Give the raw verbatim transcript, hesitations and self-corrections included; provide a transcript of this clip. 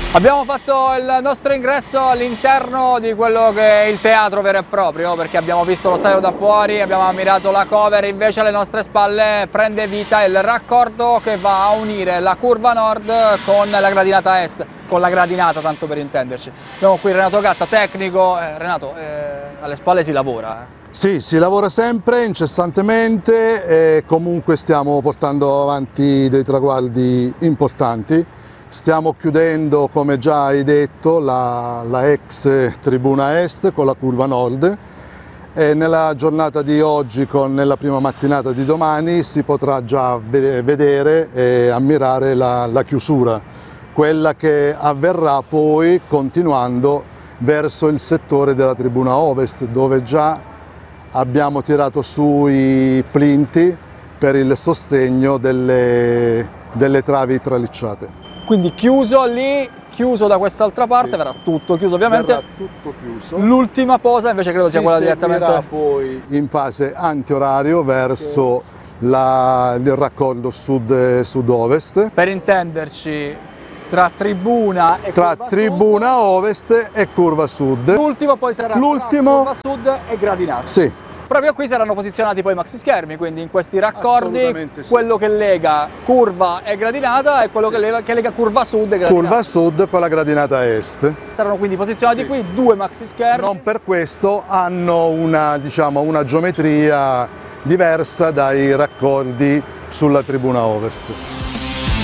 Abbiamo fatto il nostro ingresso all'interno di quello che è il teatro vero e proprio, perché abbiamo visto lo stadio da fuori, abbiamo ammirato la cover, invece alle nostre spalle prende vita il raccordo che va a unire la curva nord con la gradinata est, con la gradinata tanto per intenderci. Abbiamo qui Renato Gatta, tecnico. Eh, Renato, eh, alle spalle si lavora. Eh. Sì, si lavora sempre, incessantemente, e comunque stiamo portando avanti dei traguardi importanti. Stiamo chiudendo, come già hai detto, la, la ex tribuna est con la curva nord e nella giornata di oggi, con nella prima mattinata di domani, si potrà già vedere e ammirare la, la chiusura, quella che avverrà poi continuando verso il settore della tribuna ovest, dove già abbiamo tirato su i plinti per il sostegno delle, delle travi tralicciate. Quindi chiuso lì, chiuso da quest'altra parte, sì. Verrà tutto chiuso ovviamente. Verrà tutto chiuso. L'ultima posa invece credo si sia quella direttamente poi in fase antiorario verso la, il raccordo sud, sud-ovest. Per intenderci, tra tribuna e tra curva tribuna sud, ovest e curva sud. L'ultimo poi sarà L'ultimo, curva sud e gradinato. Sì. Proprio qui saranno posizionati poi i maxi schermi, quindi in questi raccordi sì. quello che lega curva e gradinata e quello sì. che, lega, che lega curva sud e gradinata. Curva sud con la gradinata est. Saranno quindi posizionati sì. qui due maxi schermi. Non per questo hanno una, diciamo, una geometria diversa dai raccordi sulla tribuna ovest.